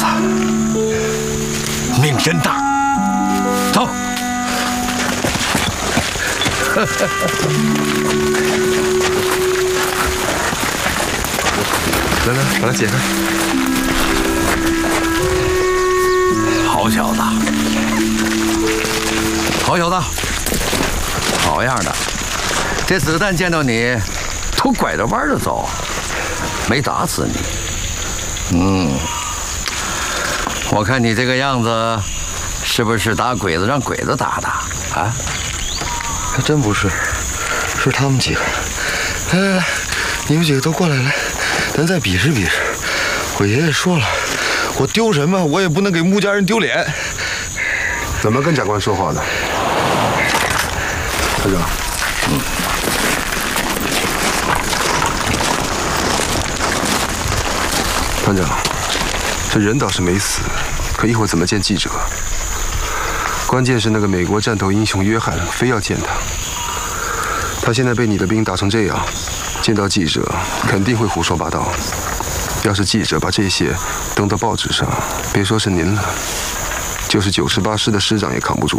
命真大。走。 来，把它解开。 好小子，好小子，好样的！这子弹见到你，都拐着弯的走，没打死你。我看你这个样子，是不是打鬼子让鬼子打的啊？ 还真不是，是他们几个。来，你们几个都过来，来，咱再比试比试。我爷爷说了，我丢什么我也不能给穆家人丢脸。 怎么跟长官说话的？团长。团长，这人倒是没死，可一会儿怎么见记者？关键是那个美国战斗英雄约翰非要见他。他现在被你的兵打成这样，见到记者肯定会胡说八道。要是记者把这些登到报纸上，别说是您了，就是98师的师长也扛不住。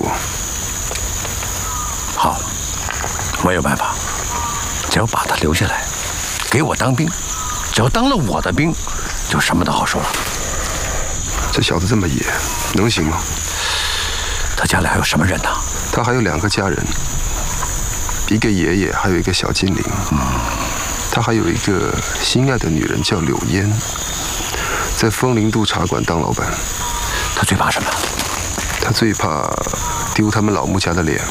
好，我有办法，只要把他留下来，给我当兵，只要当了我的兵，就什么都好说了。 这小子这么野，能行吗？ 他家里还有什么人呢？ 他还有2个家人，一个爷爷，还有一个小精灵。他还有一个心爱的女人叫柳烟，在枫林渡茶馆当老板。 他最怕什么？ 他最怕丢他们老穆家的脸。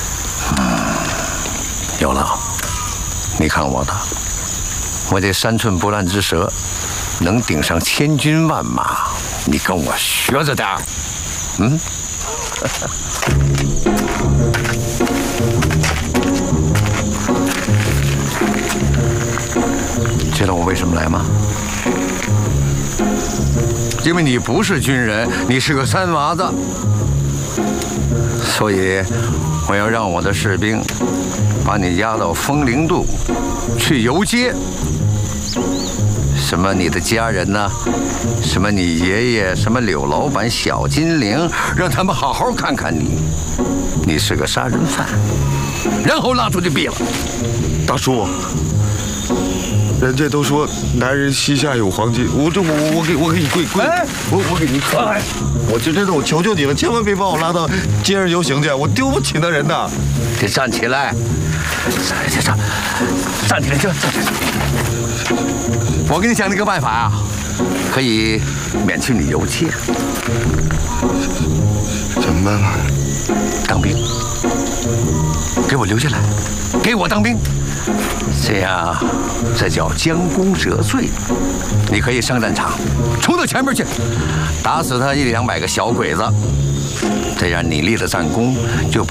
有了，你看我的，我这3寸不烂之舌，能顶上千军万马。你跟我学着点儿。知道我为什么来吗？因为你不是军人，你是个三娃子，所以我要让我的士兵把你押到枫林渡去游街。什么你的家人呢？什么你爷爷？什么柳老板、小金陵？让他们好好看看你，你是个杀人犯，然后拉出去毙了。 大叔，人家都说男人膝下有黄金，我给你跪，我给你跪，我就真的我求求你了，千万别把我拉到街上游行去，我丢不起那人的。 得站起来，站起来，站起来！我给你想了一个办法啊，可以免去你游街。 什么办法？ 当兵，给我留下来，给我当兵，这样这叫将功折罪。你可以上战场，冲到前面去，打死他100-200个小鬼子，这样你立了战功，就把